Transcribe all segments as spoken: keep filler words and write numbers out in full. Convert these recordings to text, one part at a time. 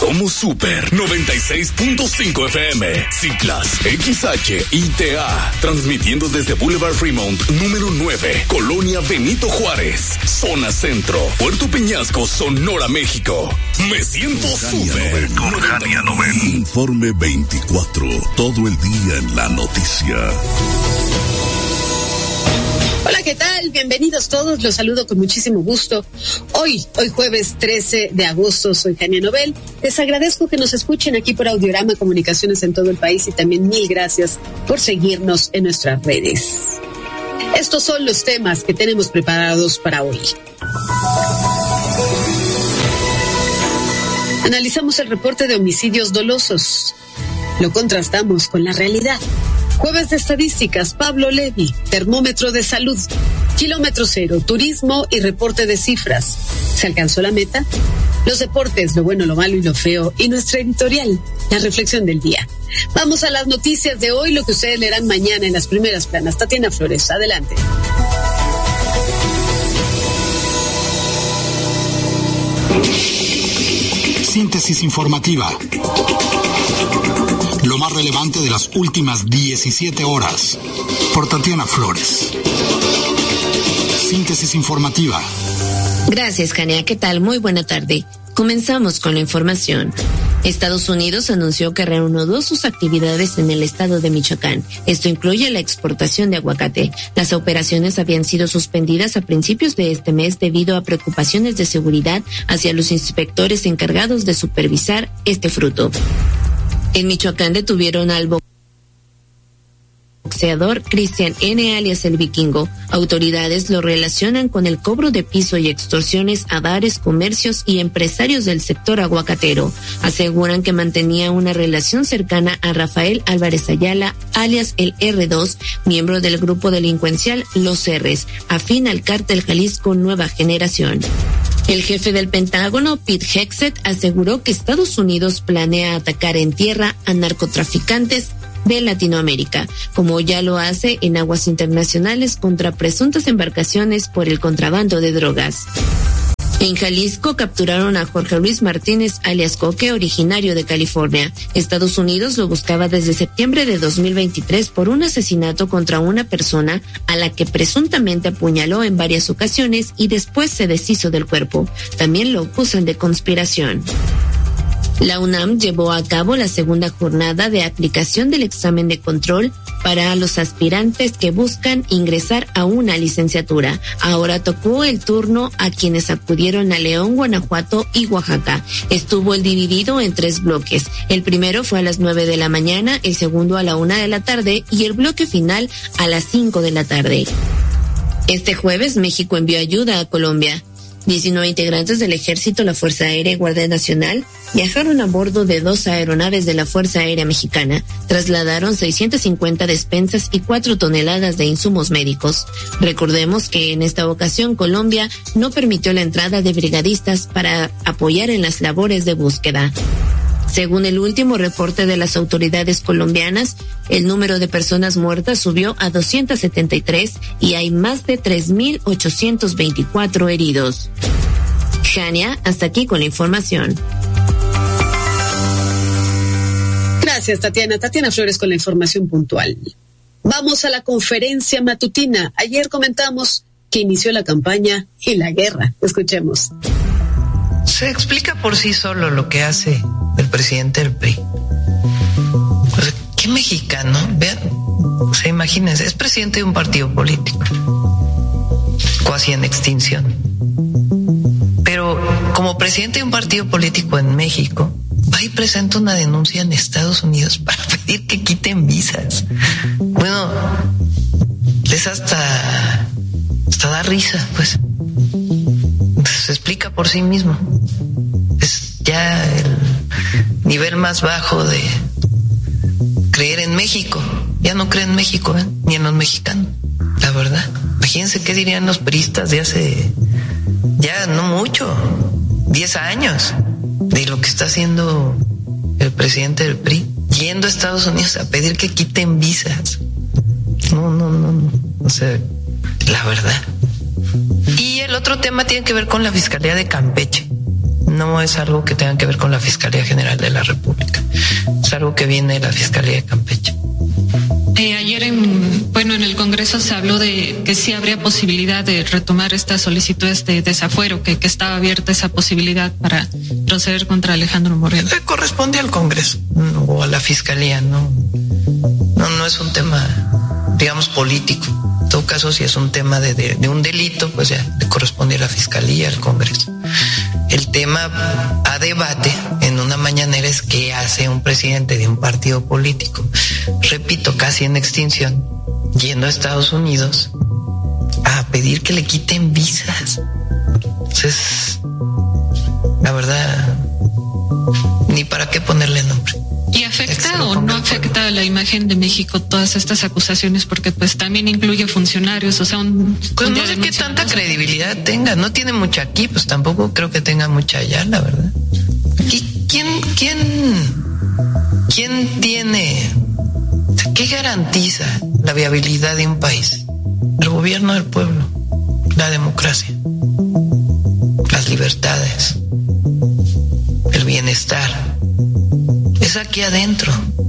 Somos Super noventa y seis punto cinco F M, Ciclas, X H I T A, transmitiendo desde Boulevard Fremont, número nueve, Colonia Benito Juárez, Zona Centro, Puerto Peñasco, Sonora, México. Me siento Super con Jania Novel. Informe veinticuatro, todo el día en la noticia. Hola, ¿qué tal? Bienvenidos todos, los saludo con muchísimo gusto. Hoy, hoy jueves trece de agosto, soy Jania Novel. Les agradezco que nos escuchen aquí por Audiorama Comunicaciones en todo el país y también mil gracias por seguirnos en nuestras redes. Estos son los temas que tenemos preparados para hoy. Analizamos el reporte de homicidios dolosos. Lo contrastamos con la realidad. Jueves de estadísticas, Pablo Levy, termómetro de salud, kilómetro cero, turismo y reporte de cifras. ¿Se alcanzó la meta? Los deportes, lo bueno, lo malo y lo feo, y nuestra editorial, la reflexión del día. Vamos a las noticias de hoy, lo que ustedes leerán mañana en las primeras planas. Tatiana Flores, adelante. Síntesis informativa. Lo más relevante de las últimas diecisiete horas. Por Tatiana Flores. Síntesis informativa. Gracias, Jania. ¿Qué tal? Muy buena tarde. Comenzamos con la información. Estados Unidos anunció que reanudó sus actividades en el estado de Michoacán. Esto incluye la exportación de aguacate. Las operaciones habían sido suspendidas a principios de este mes debido a preocupaciones de seguridad hacia los inspectores encargados de supervisar este fruto. En Michoacán detuvieron al boxeador Cristian N. alias el Vikingo. Autoridades lo relacionan con el cobro de piso y extorsiones a bares, comercios y empresarios del sector aguacatero. Aseguran que mantenía una relación cercana a Rafael Álvarez Ayala, alias el erre dos, miembro del grupo delincuencial Los R's, afín al cártel Jalisco Nueva Generación. El jefe del Pentágono, Pete Hegseth, aseguró que Estados Unidos planea atacar en tierra a narcotraficantes de Latinoamérica, como ya lo hace en aguas internacionales contra presuntas embarcaciones por el contrabando de drogas. En Jalisco capturaron a Jorge Luis Martínez, alias Coque, originario de California. Estados Unidos lo buscaba desde septiembre de dos mil veintitrés por un asesinato contra una persona a la que presuntamente apuñaló en varias ocasiones y después se deshizo del cuerpo. También lo acusan de conspiración. La UNAM llevó a cabo la segunda jornada de aplicación del examen de control para los aspirantes que buscan ingresar a una licenciatura. Ahora tocó el turno a quienes acudieron a León, Guanajuato y Oaxaca. Estuvo el dividido en tres bloques. El primero fue a las nueve de la mañana, el segundo a la una de la tarde y el bloque final a las cinco de la tarde. Este jueves México envió ayuda a Colombia. diecinueve integrantes del Ejército, la Fuerza Aérea y Guardia Nacional viajaron a bordo de dos aeronaves de la Fuerza Aérea Mexicana. Trasladaron seiscientas cincuenta despensas y cuatro toneladas de insumos médicos. Recordemos que en esta ocasión Colombia no permitió la entrada de brigadistas para apoyar en las labores de búsqueda. Según el último reporte de las autoridades colombianas, el número de personas muertas subió a doscientos setenta y tres y hay más de tres mil ochocientos veinticuatro heridos. Jania, hasta aquí con la información. Gracias, Tatiana. Tatiana Flores con la información puntual. Vamos a la conferencia matutina. Ayer comentamos que inició la campaña y la guerra. Escuchemos. Se explica por sí solo lo que hace el presidente del P R I. O sea, ¿qué mexicano? Vean, o sea, imagínense, es presidente de un partido político, casi en extinción. Pero como presidente de un partido político en México, va y presenta una denuncia en Estados Unidos para pedir que quiten visas. Bueno, es hasta, hasta da risa, pues. Se explica por sí mismo. Es ya el nivel más bajo de creer en México. Ya no creen en México, ¿eh? Ni en los mexicanos, la verdad. Imagínense qué dirían los priistas de hace ya no mucho, diez años, de lo que está haciendo el presidente del P R I, yendo a Estados Unidos a pedir que quiten visas. No, no, no, no. O sea, la verdad. Y el otro tema tiene que ver con la Fiscalía de Campeche. no es algo que tenga que ver con la Fiscalía General de la República, es algo que viene de la Fiscalía de Campeche. Eh, ayer, en, bueno, en el Congreso se habló de que sí habría posibilidad de retomar estas solicitudes de desafuero, que, que estaba abierta esa posibilidad para proceder contra Alejandro Moreno. Le corresponde al Congreso o a la Fiscalía, no, no, no es un tema, digamos, político. En todo caso, si es un tema de, de, de un delito, pues ya le corresponde a la Fiscalía, al Congreso. El tema a debate en una mañanera es qué hace un presidente de un partido político, repito, casi en extinción, yendo a Estados Unidos a pedir que le quiten visas. Entonces, la verdad, ni para qué ponerle nombre. ¿Y afecta o no afecta a la imagen de México todas estas acusaciones? Porque pues también incluye funcionarios, o sea, un... Pues un no sé qué tanta credibilidad tenga, no tiene mucha aquí, pues tampoco creo que tenga mucha allá, la verdad. ¿Y quién, quién, quién tiene, qué garantiza la viabilidad de un país? El gobierno del pueblo, la democracia, las libertades, el bienestar. Es aquí adentro.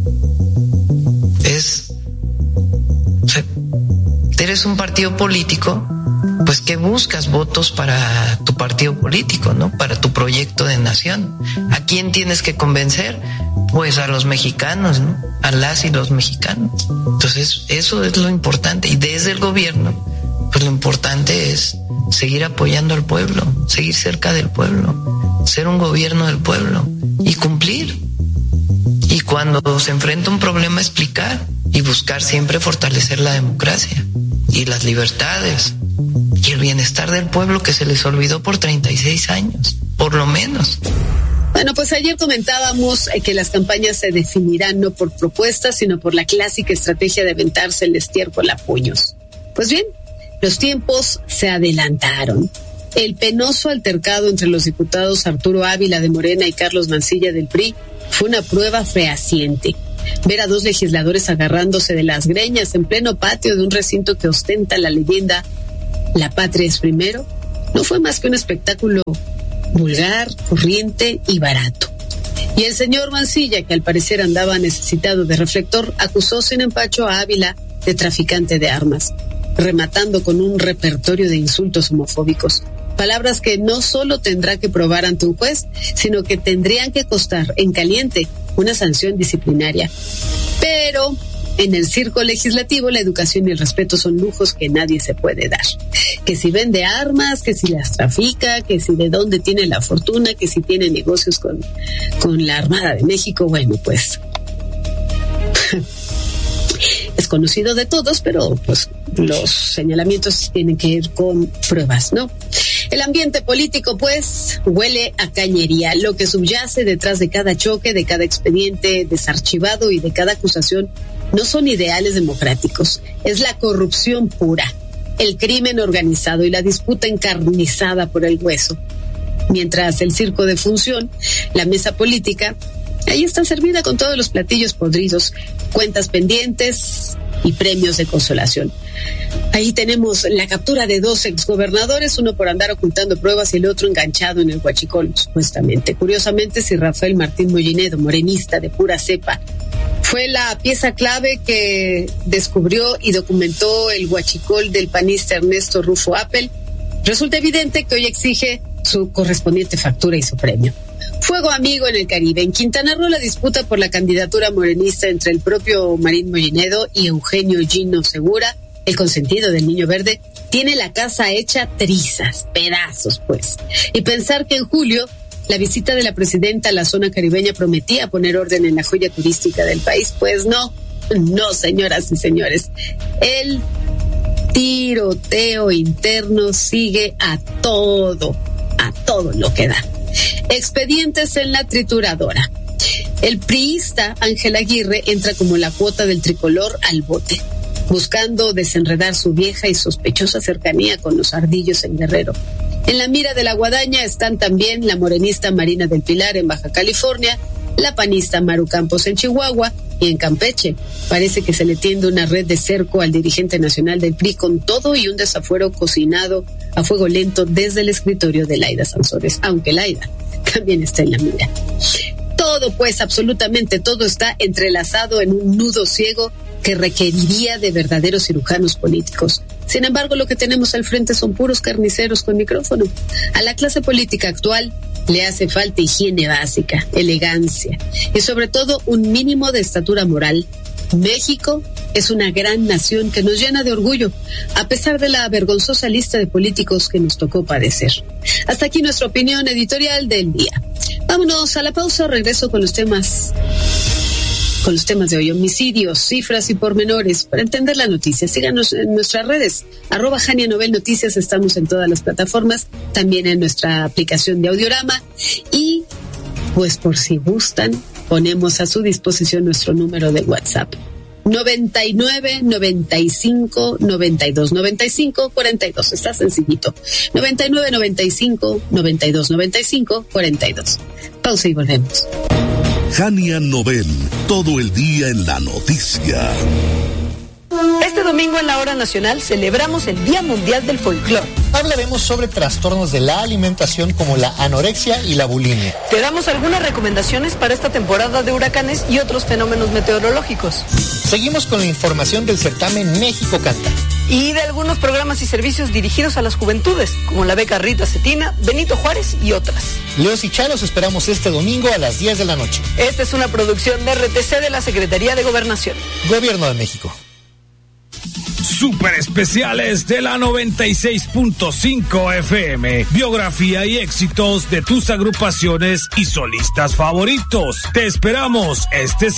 Es, o sea, eres un partido político, pues que buscas votos para tu partido político, ¿no? Para tu proyecto de nación. ¿A quién tienes que convencer? Pues a los mexicanos, ¿no? A las y los mexicanos. Entonces, eso es lo importante. Y desde el gobierno, pues lo importante es seguir apoyando al pueblo, seguir cerca del pueblo, ser un gobierno del pueblo y cumplir. Y cuando se enfrenta un problema, explicar y buscar siempre fortalecer la democracia y las libertades y el bienestar del pueblo que se les olvidó por treinta y seis años, por lo menos. Bueno, pues ayer comentábamos que las campañas se definirán no por propuestas, sino por la clásica estrategia de aventarse el estiércol a puños. Pues bien, los tiempos se adelantaron. El penoso altercado entre los diputados Arturo Ávila de Morena y Carlos Mancilla del P R I fue una prueba fehaciente. Ver a dos legisladores agarrándose de las greñas en pleno patio de un recinto que ostenta la leyenda "La patria es primero" no fue más que un espectáculo vulgar, corriente y barato. Y el señor Mancilla, que al parecer andaba necesitado de reflector, acusó sin empacho a Ávila de traficante de armas, rematando con un repertorio de insultos homofóbicos. Palabras que no solo tendrá que probar ante un juez, sino que tendrían que costar en caliente una sanción disciplinaria. Pero en el circo legislativo la educación y el respeto son lujos que nadie se puede dar. Que si vende armas, que si las trafica, que si de dónde tiene la fortuna, que si tiene negocios con, con la Armada de México, bueno, pues es conocido de todos, pero pues los señalamientos tienen que ir con pruebas, ¿no? El ambiente político, pues, huele a cañería. Lo que subyace detrás de cada choque, de cada expediente desarchivado y de cada acusación no son ideales democráticos. Es la corrupción pura, el crimen organizado y la disputa encarnizada por el hueso. Mientras el circo de función, la mesa política, ahí está servida con todos los platillos podridos, cuentas pendientes y premios de consolación. Ahí tenemos la captura de dos exgobernadores, uno por andar ocultando pruebas y el otro enganchado en el huachicol, supuestamente. Curiosamente, si Rafael Martín Mollinedo, morenista de pura cepa, fue la pieza clave que descubrió y documentó el huachicol del panista Ernesto Rufo Appel, resulta evidente que hoy exige su correspondiente factura y su premio. Fuego amigo en el Caribe. En Quintana Roo, la disputa por la candidatura morenista entre el propio Marín Mollinedo y Eugenio Gino Segura, el consentido del Niño Verde, tiene la casa hecha trizas, pedazos, pues. Y pensar que en julio la visita de la presidenta a la zona caribeña prometía poner orden en la joya turística del país, pues no, no, señoras y señores. El tiroteo interno sigue a todo, a todo lo que da. Expedientes en la trituradora. El priista Ángel Aguirre entra como la cuota del tricolor al bote, buscando desenredar su vieja y sospechosa cercanía con los ardillos en Guerrero. En la mira de la guadaña están también la morenista Marina del Pilar en Baja California, la panista Maru Campos en Chihuahua y en Campeche. Parece que se le tiende una red de cerco al dirigente nacional del P R I con todo y un desafuero cocinado a fuego lento desde el escritorio de Laida Sansores, aunque Laida también está en la mira. Todo, pues absolutamente todo está entrelazado en un nudo ciego que requeriría de verdaderos cirujanos políticos. Sin embargo, lo que tenemos al frente son puros carniceros con micrófono. A la clase política actual le hace falta higiene básica, elegancia y sobre todo un mínimo de estatura moral. México es una gran nación que nos llena de orgullo, a pesar de la vergonzosa lista de políticos que nos tocó padecer. Hasta aquí nuestra opinión editorial del día. Vámonos a la pausa, regreso con los temas con los temas de hoy, homicidios, cifras y pormenores. Para entender la noticia, síganos en nuestras redes, arroba Jania Novel Noticias, estamos en todas las plataformas, también en nuestra aplicación de Audiorama, y pues por si gustan, ponemos a su disposición nuestro número de WhatsApp, noventa y nueve, noventa y cinco, noventa y dos, noventa y cinco, cuarenta y dos, está sencillito, noventa y nueve, noventa y cinco, noventa y dos, noventa y cinco, cuarenta y dos. Pausa y volvemos. Jania Novel, todo el día en la noticia. Este domingo en la Hora Nacional celebramos el Día Mundial del Folclor. Hablaremos sobre trastornos de la alimentación como la anorexia y la bulimia. Te damos algunas recomendaciones para esta temporada de huracanes y otros fenómenos meteorológicos. Seguimos con la información del certamen México Canta. Y de algunos programas y servicios dirigidos a las juventudes, como la beca Rita Cetina, Benito Juárez y otras. Leos y Chalos esperamos este domingo a las diez de la noche. Esta es una producción de R T C de la Secretaría de Gobernación. Gobierno de México. Super especiales de la noventa y seis punto cinco F M. Biografía y éxitos de tus agrupaciones y solistas favoritos. Te esperamos este